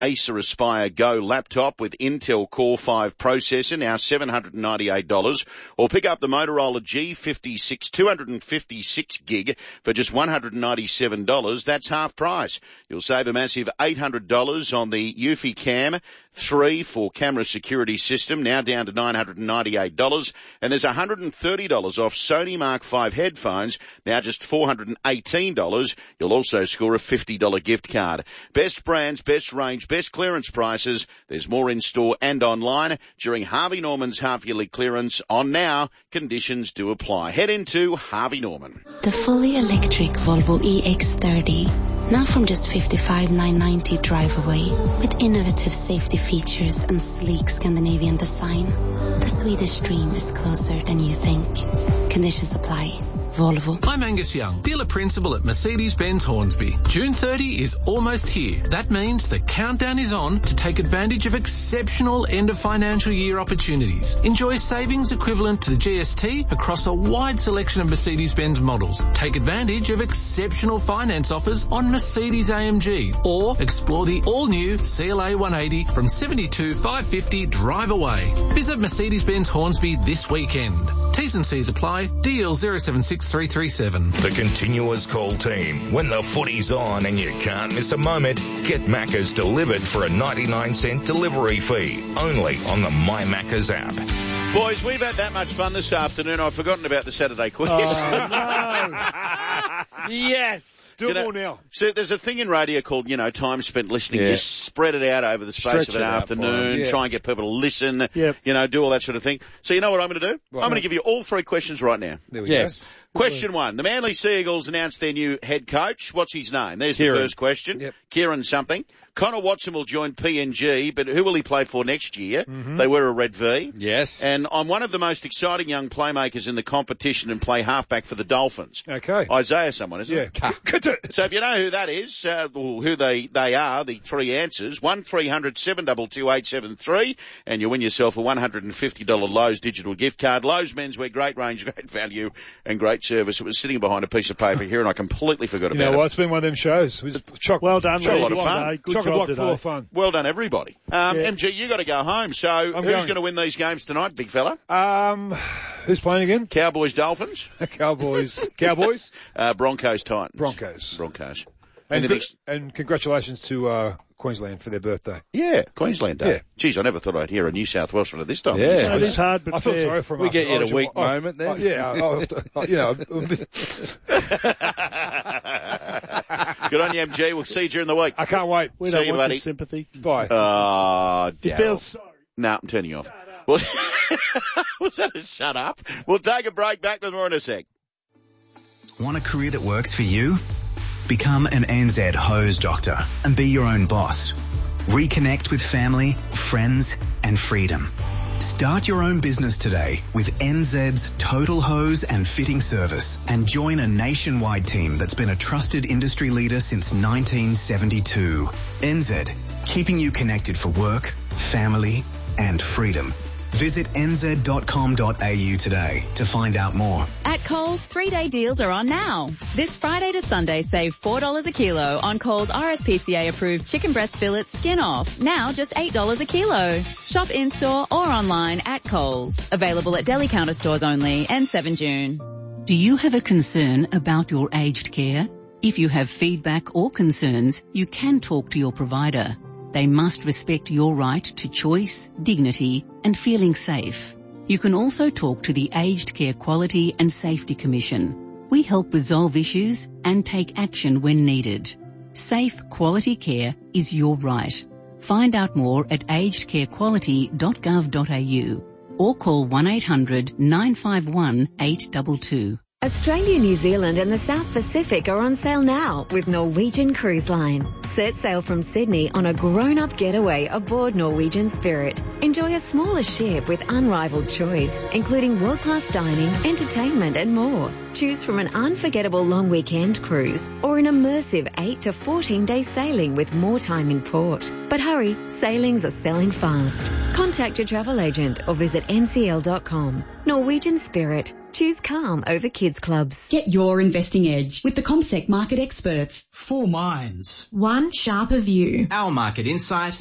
Acer Aspire Go laptop with Intel Core 5 processor, now $798. Or pick up the Motorola G56 256 gig for just $197. That's half price. You'll save a massive $800 on the Eufy Cam 3 for camera security system, now down to $998. And there's $130 off Sony Mark 5 headphones, now just $418. You'll also score a $50 gift card. Best brands, best range, best clearance prices. There's more in store and online during Harvey Norman's half-yearly clearance on now. Conditions do apply. Head into Harvey Norman. The fully electric Volvo EX30. Now from just $55,990 drive away, with innovative safety features and sleek Scandinavian design. The Swedish dream is closer than you think. Conditions apply. Volvo. I'm Angus Young, dealer principal at Mercedes-Benz Hornsby. June 30 is almost here. That means the countdown is on to take advantage of exceptional end of financial year opportunities. Enjoy savings equivalent to the GST across a wide selection of Mercedes-Benz models. Take advantage of exceptional finance offers on Mercedes AMG, or explore the all-new CLA 180 from $72,550 drive away. Visit Mercedes-Benz Hornsby this weekend. T's and C's apply. DL 076337. The Continuous Call team. When the footy's on and you can't miss a moment, get Macca's delivered for a 99-cent delivery fee. Only on the My Macca's app. Boys, we've had that much fun this afternoon. I've forgotten about the Saturday quiz. Oh, no. Yes. Do it more now. So there's a thing in radio called, time spent listening. You spread it out over the space of an afternoon, try and get people to listen, do all that sort of thing. So you know what I'm going to do? I'm going to give you all three questions right now. There we go. Question one. The Manly Seagulls announced their new head coach. What's his name? There's the first question. Yep. Kieran something. Connor Watson will join PNG, but who will he play for next year? Mm-hmm. They wear a red V. Yes. And I'm one of the most exciting young playmakers in the competition and play halfback for the Dolphins. Okay. Isaiah someone, isn't it? Yeah. So if you know who that is, who they are, the three answers, 1300-722-873, and you win yourself a $150 Lowe's digital gift card. Lowe's Menswear, great range, great value, and great service. It was sitting behind a piece of paper here, and I completely forgot about it. You know what? It's been one of them shows. It was well done, a lot of fun. Good job today. Full of fun. Well done, everybody. MG, you got to go home. So who's going to win these games tonight, big fella? Who's playing again? Cowboys, Dolphins. Cowboys. Broncos, Titans. Broncos. And congratulations to Queensland for their birthday. Yeah, Queensland Day. Yeah. Geez, I never thought I'd hear a New South Welsh one at this time. Yeah, it is hard, but I feel sorry for him. We get you at a weak moment then. Good on you, MG. We'll see you during the week. I can't wait. We see don't you, want buddy. your sympathy. Bye. You feel sorry. No, I'm turning you off. Well, was that a shut up? We'll take a break. Back with more in a sec. Want a career that works for you? Become an NZ hose doctor and be your own boss. Reconnect with family, friends, and freedom. Start your own business today with NZ's Total Hose and Fitting Service and join a nationwide team that's been a trusted industry leader since 1972. NZ, keeping you connected for work, family, and freedom. Visit nz.com.au today to find out more. At Coles, 3-day deals are on now. This Friday to Sunday, save $4 a kilo on Coles RSPCA-approved chicken breast fillets skin off. Now just $8 a kilo. Shop in-store or online at Coles. Available at deli counter stores only and 7 June. Do you have a concern about your aged care? If you have feedback or concerns, you can talk to your provider. They must respect your right to choice, dignity, and feeling safe. You can also talk to the Aged Care Quality and Safety Commission. We help resolve issues and take action when needed. Safe, quality care is your right. Find out more at agedcarequality.gov.au or call 1-800-951-822. Australia, New Zealand and the South Pacific are on sale now with Norwegian Cruise Line. Set sail from Sydney on a grown-up getaway aboard Norwegian Spirit. Enjoy a smaller ship with unrivaled choice, including world-class dining, entertainment and more. Choose from an unforgettable long weekend cruise or an immersive 8 to 14-day sailing with more time in port. But hurry, sailings are selling fast. Contact your travel agent or visit ncl.com. Norwegian Spirit. Choose calm over kids clubs. Get your investing edge with the CommSec market experts. 4 minds. One sharper view. Our market insight